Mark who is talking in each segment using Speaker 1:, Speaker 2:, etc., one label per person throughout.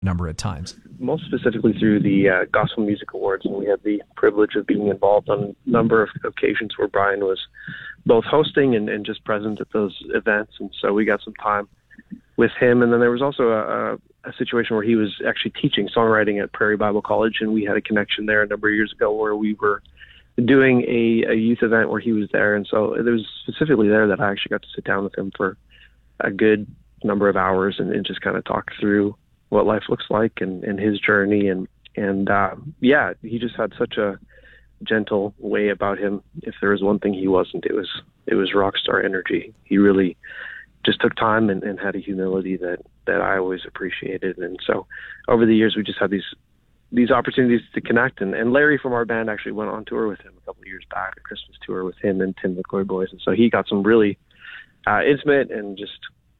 Speaker 1: number of times.
Speaker 2: Most specifically through the Gospel Music Awards, and we had the privilege of being involved on a number of occasions where Brian was both hosting and just present at those events, and so we got some time with him. And then there was also a situation where he was actually teaching songwriting at Prairie Bible College, and we had a connection there a number of years ago where we were doing a youth event where he was there, and so it was specifically there that I actually got to sit down with him for a good number of hours and just kind of talk through what life looks like and his journey. And he just had such a gentle way about him. If there was one thing he wasn't, it was rock star energy. He really just took time and had a humility that I always appreciated. And so over the years, we just had these opportunities to connect. And Larry from our band actually went on tour with him a couple of years back, a Christmas tour with him and Tim the Glory Boys. And so he got some really intimate and just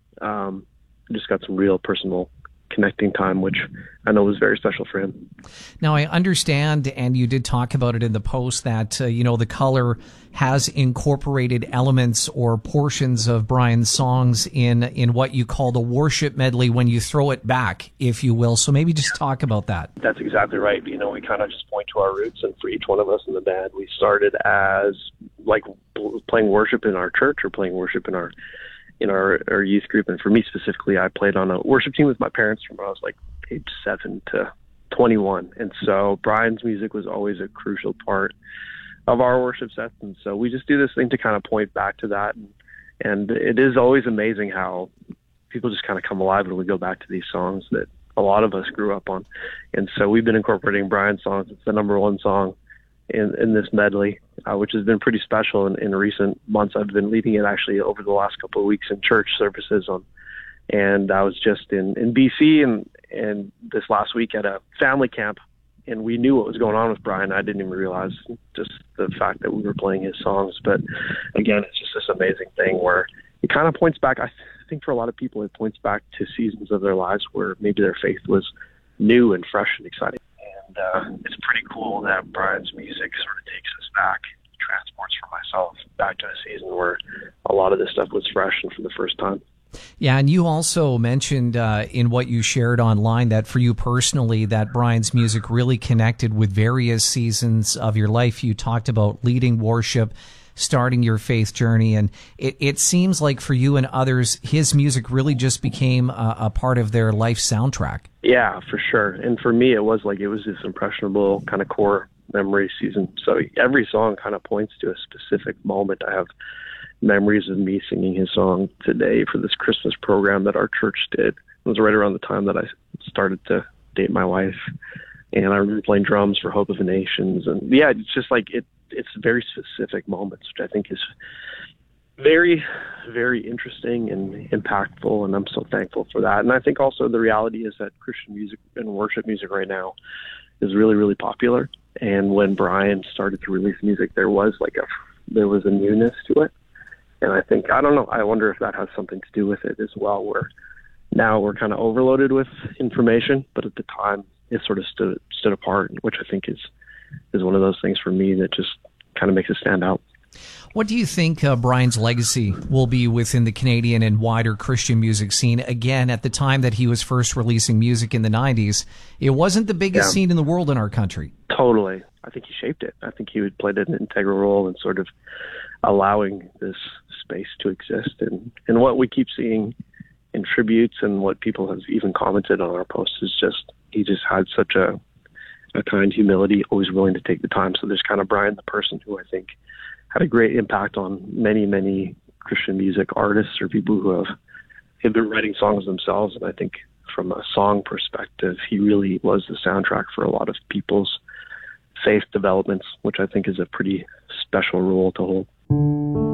Speaker 2: got some real personal connecting time, which I know was very special for him.
Speaker 1: Now, I understand, and you did talk about it in the post, that the Color has incorporated elements or portions of Brian's songs in what you call the worship medley when you throw it back, if you will. So maybe just talk about that.
Speaker 2: That's exactly right. We kind of just point to our roots, and for each one of us in the band, we started as like playing worship in our church or playing worship in our youth group. And for me specifically, I played on a worship team with my parents from when I was like age 7 to 21. And so Brian's music was always a crucial part of our worship sets. And so we just do this thing to kind of point back to that. And it is always amazing how people just kind of come alive when we go back to these songs that a lot of us grew up on. And so we've been incorporating Brian's songs. It's the number one song in this medley, which has been pretty special in recent months. I've been leading it actually over the last couple of weeks in church services and I was just in BC and this last week at a family camp, and we knew what was going on with Brian. I didn't even realize just the fact that we were playing his songs. But again, it's just this amazing thing where it kind of points back. I think for a lot of people, it points back to seasons of their lives where maybe their faith was new and fresh and exciting. And it's pretty cool that Brian's music sort of takes us back, transports for myself back to a season where a lot of this stuff was fresh and for the first time.
Speaker 1: Yeah, and you also mentioned in what you shared online that for you personally, that Brian's music really connected with various seasons of your life. You talked about leading worship, starting your faith journey, and it seems like for you and others, his music really just became a part of their life soundtrack.
Speaker 2: Yeah, for sure. And for me, it was this impressionable kind of core memory season. So every song kind of points to a specific moment. I have memories of me singing his song today for this Christmas program that our church did. It was right around the time that I started to date my wife, and I remember playing drums for Hope of the Nations. And yeah, it's just like it's very specific moments, which I think is very, very interesting and impactful, and I'm so thankful for that. And I think also the reality is that Christian music and worship music right now is really, really popular. And when Brian started to release music, there was a newness to it. And I think, I don't know, I wonder if that has something to do with it as well, where now we're kind of overloaded with information, but at the time it sort of stood apart, which I think is one of those things for me that just kind of makes it stand out.
Speaker 1: What do you think Brian's legacy will be within the Canadian and wider Christian music scene? Again, at the time that he was first releasing music in the 90s, it wasn't the biggest scene in the world in our country.
Speaker 2: Totally. I think he shaped it. I think he played an integral role in sort of allowing this space to exist. And what we keep seeing in tributes and what people have even commented on our posts is just, he just had such a kind humility, always willing to take the time. So there's kind of Brian the person who I think had a great impact on many, many Christian music artists or people who have been writing songs themselves. And I think from a song perspective, he really was the soundtrack for a lot of people's faith developments, which I think is a pretty special role to hold.